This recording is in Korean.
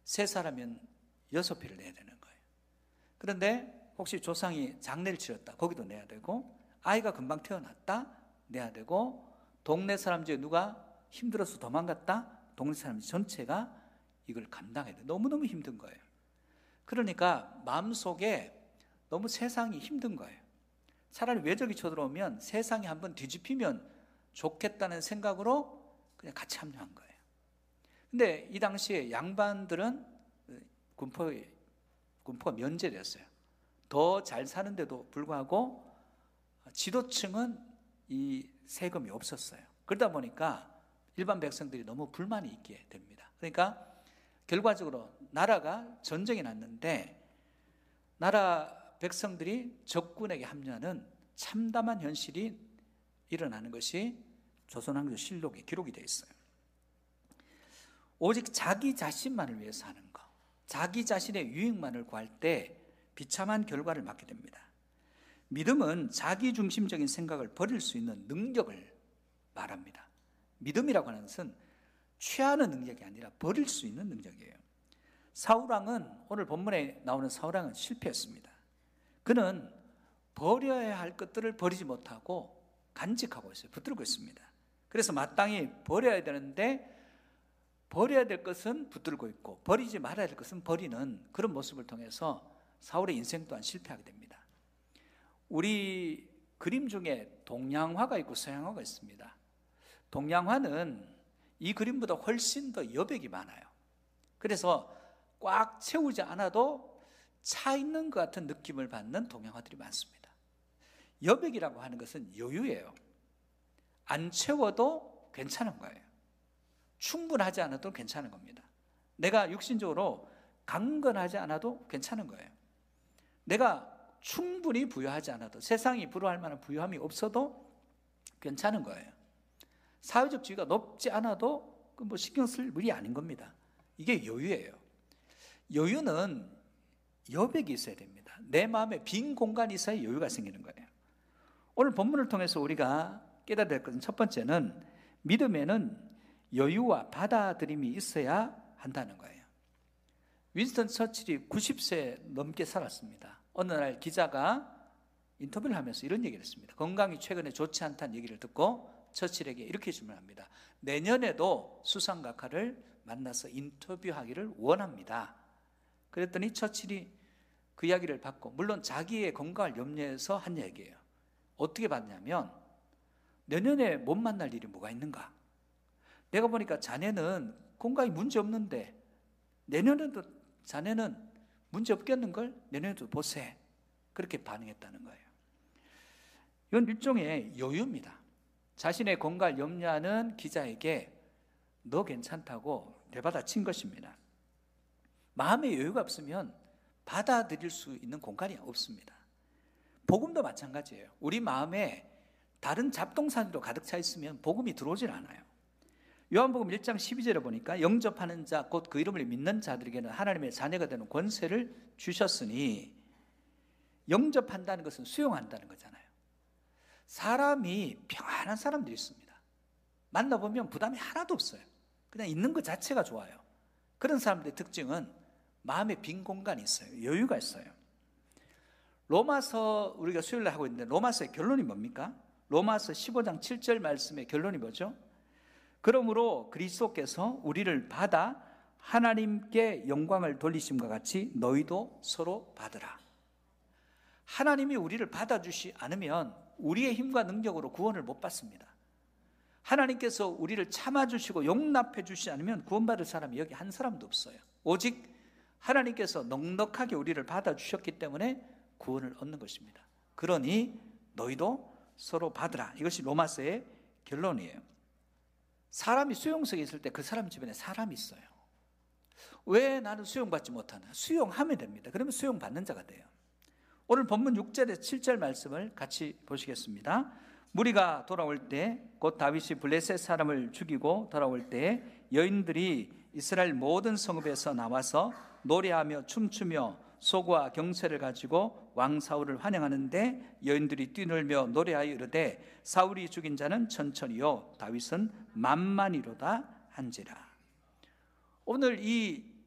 세 사람이면 6표를 내야 되는 거예요. 그런데 혹시 조상이 장례를 치렀다, 거기도 내야 되고, 아이가 금방 태어났다, 내야 되고, 동네 사람 중에 누가 힘들어서 도망갔다, 동네 사람 전체가 이걸 감당해야 돼요. 너무너무 힘든 거예요. 그러니까 마음속에 너무 세상이 힘든 거예요. 차라리 외적이 쳐들어오면 세상이 한번 뒤집히면 좋겠다는 생각으로 그냥 같이 합류한 거예요. 근데 이 당시에 양반들은 군포가 면제됐어요. 더 잘 사는데도 불구하고 지도층은 이 세금이 없었어요. 그러다 보니까 일반 백성들이 너무 불만이 있게 됩니다. 그러니까 결과적으로 나라가 전쟁이 났는데 나라 백성들이 적군에게 합류하는 참담한 현실이 일어나는 것이 조선왕조실록에 기록이 되어 있어요. 오직 자기 자신만을 위해서 하는 것, 자기 자신의 유익만을 구할 때 비참한 결과를 맞게 됩니다. 믿음은 자기중심적인 생각을 버릴 수 있는 능력을 말합니다. 믿음이라고 하는 것은 취하는 능력이 아니라 버릴 수 있는 능력이에요. 사울왕은, 오늘 본문에 나오는 사울왕은 실패했습니다. 그는 버려야 할 것들을 버리지 못하고 간직하고 있어요. 붙들고 있습니다. 그래서 마땅히 버려야 되는데 버려야 될 것은 붙들고 있고 버리지 말아야 될 것은 버리는 그런 모습을 통해서 사울의 인생 또한 실패하게 됩니다. 우리 그림 중에 동양화가 있고 서양화가 있습니다. 동양화는 이 그림보다 훨씬 더 여백이 많아요. 그래서 꽉 채우지 않아도 차 있는 것 같은 느낌을 받는 동양화들이 많습니다. 여백이라고 하는 것은 여유예요. 안 채워도 괜찮은 거예요. 충분하지 않아도 괜찮은 겁니다. 내가 육신적으로 강건하지 않아도 괜찮은 거예요. 내가 충분히 부유하지 않아도, 세상이 부러워할 만한 부유함이 없어도 괜찮은 거예요. 사회적 지위가 높지 않아도 뭐 신경 쓸 일이 아닌 겁니다. 이게 여유예요. 여유는 여백이 있어야 됩니다. 내 마음에 빈 공간이 있어야 여유가 생기는 거예요. 오늘 본문을 통해서 우리가 깨달아야 될 것은, 첫 번째는 믿음에는 여유와 받아들임이 있어야 한다는 거예요. 윈스턴 처칠이 90세 넘게 살았습니다. 어느 날 기자가 인터뷰를 하면서 이런 얘기를 했습니다. 건강이 최근에 좋지 않다는 얘기를 듣고 처칠에게 이렇게 질문합니다. 내년에도 수상각하를 만나서 인터뷰하기를 원합니다. 그랬더니 처칠이 그 이야기를 받고, 물론 자기의 건강을 염려해서 한 얘기예요. 어떻게 받냐면, 내년에 못 만날 일이 뭐가 있는가? 내가 보니까 자네는 건강이 문제 없는데 내년에도 자네는 문제 없겠는걸? 내년에도 보세. 그렇게 반응했다는 거예요. 이건 일종의 여유입니다. 자신의 건강을 염려하는 기자에게 너 괜찮다고 내받아친 것입니다. 마음의 여유가 없으면 받아들일 수 있는 공간이 없습니다. 복음도 마찬가지예요. 우리 마음에 다른 잡동사니로 가득 차 있으면 복음이 들어오질 않아요. 요한복음 1장 12절에 보니까 영접하는 자, 곧 그 이름을 믿는 자들에게는 하나님의 자녀가 되는 권세를 주셨으니, 영접한다는 것은 수용한다는 거잖아요. 사람이 평안한 사람들이 있습니다. 만나보면 부담이 하나도 없어요. 그냥 있는 것 자체가 좋아요. 그런 사람들의 특징은 마음에 빈 공간이 있어요. 여유가 있어요. 로마서, 우리가 수요일날 하고 있는데 로마서의 결론이 뭡니까? 로마서 15장 7절 말씀의 결론이 뭐죠? 그러므로 그리스도께서 우리를 받아 하나님께 영광을 돌리심과 같이 너희도 서로 받으라. 하나님이 우리를 받아주시 않으면 우리의 힘과 능력으로 구원을 못 받습니다. 하나님께서 우리를 참아주시고 용납해 주시지 않으면 구원받을 사람이 여기 한 사람도 없어요. 오직 하나님께서 넉넉하게 우리를 받아주셨기 때문에 구원을 얻는 것입니다. 그러니 너희도 서로 받으라. 이것이 로마서의 결론이에요. 사람이 수용석에 있을 때 그 사람 주변에 사람이 있어요. 왜 나는 수용받지 못하나? 수용하면 됩니다. 그러면 수용받는 자가 돼요. 오늘 본문 6절에서 7절 말씀을 같이 보시겠습니다. 무리가 돌아올 때, 곧 다윗이 블레셋 사람을 죽이고 돌아올 때 여인들이 이스라엘 모든 성읍에서 나와서 노래하며 춤추며 소고와 경쇠를 가지고 왕 사울을 환영하는데, 여인들이 뛰놀며 노래하여 이르되 사울이 죽인 자는 천천히요 다윗은 만만히로다 한지라. 오늘 이